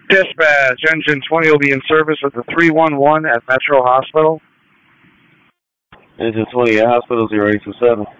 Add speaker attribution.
Speaker 1: Dispatch, Engine 20 will be in service with the 311 at Metro Hospital.
Speaker 2: Engine 20 at Hospital 0827.